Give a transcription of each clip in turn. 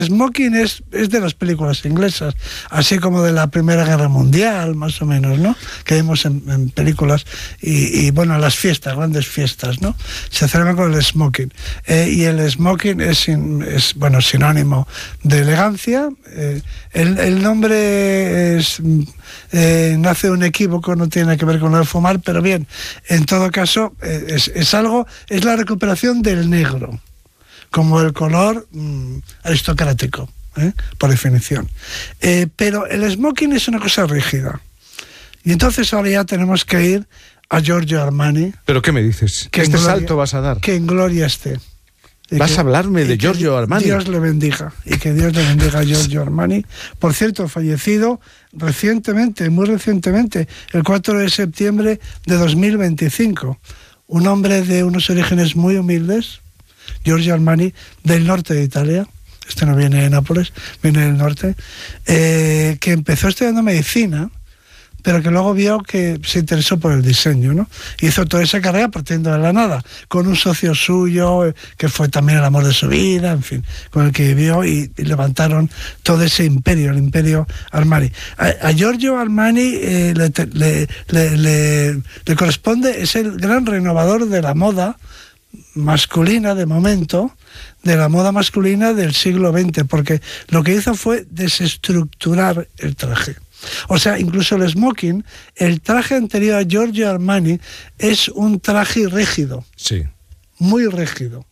Smoking es de las películas inglesas, así como de la Primera Guerra Mundial, más o menos, ¿no? Que vemos en películas y bueno, las fiestas, grandes fiestas, ¿no? Se celebran con el smoking. Y el smoking es bueno, sinónimo de elegancia. El nombre nace de un equívoco, no tiene que ver con lo de fumar, pero bien, en todo caso, es la recuperación del negro, como el color aristocrático, por definición. Pero el smoking es una cosa rígida. Y entonces ahora ya tenemos que ir a Giorgio Armani. ¿Pero qué me dices? ¿Qué salto vas a dar? Que en gloria esté. ¿Vas a hablarme de Giorgio Armani? Dios le bendiga. Y que Dios le bendiga a Giorgio Armani. Por cierto, fallecido recientemente, muy recientemente, el 4 de septiembre de 2025. Un hombre de unos orígenes muy humildes, Giorgio Armani, del norte de Italia. Este no viene de Nápoles, viene del norte, que empezó estudiando medicina, pero que luego vio que se interesó por el diseño, ¿no? Hizo toda esa carrera partiendo de la nada, con un socio suyo, que fue también el amor de su vida, en fin, con el que vivió y levantaron todo ese imperio, el imperio Armani. A Giorgio Armani le corresponde, es el gran renovador de la moda masculina de momento, de la moda masculina del siglo XX, porque lo que hizo fue desestructurar el traje. O sea, incluso el smoking, el traje anterior a Giorgio Armani es un traje rígido. Sí. Muy rígido.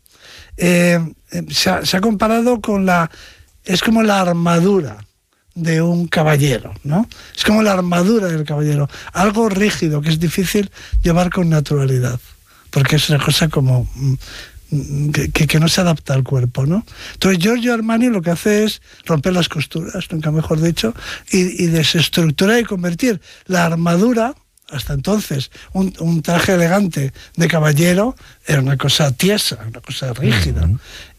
Se ha comparado con es como la armadura de un caballero, ¿no? Es como la armadura del caballero. Algo rígido que es difícil llevar con naturalidad, porque es una cosa como que no se adapta al cuerpo, ¿no? Entonces Giorgio Armani lo que hace es romper las costuras, nunca mejor dicho, y desestructurar y convertir la armadura. Hasta entonces un traje elegante de caballero era una cosa tiesa, una cosa rígida,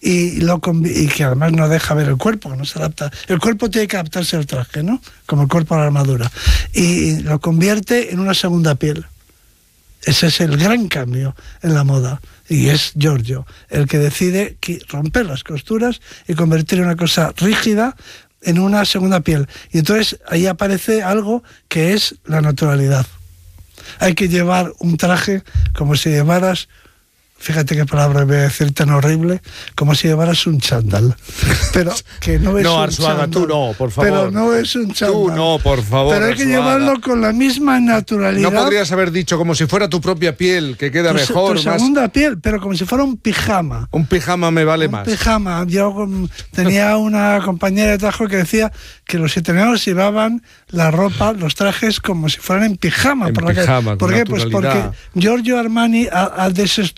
y que además no deja ver el cuerpo, que no se adapta. El cuerpo tiene que adaptarse al traje, ¿no? Como el cuerpo a la armadura, y lo convierte en una segunda piel. Ese es el gran cambio en la moda, y es Giorgio el que decide romper las costuras y convertir una cosa rígida en una segunda piel. Y entonces ahí aparece algo que es la naturalidad. Hay que llevar un traje como si llevaras, fíjate qué palabra voy a decir tan horrible, como si llevaras un chándal. Pero que no es un Arzuaga, chándal. Tú no, por favor. Pero no es un chándal. Tú no, por favor, Pero hay que Arzuaga. llevarlo con la misma naturalidad. No podrías haber dicho como si fuera tu propia piel, que queda mejor. Tu segunda piel, pero como si fuera un pijama. Un pijama me vale más. Un pijama. Yo tenía una compañera de trabajo que decía que los italianos llevaban la ropa, los trajes, como si fueran en pijama. En pijama, ¿Por qué? Pues porque Giorgio Armani ha desestructurado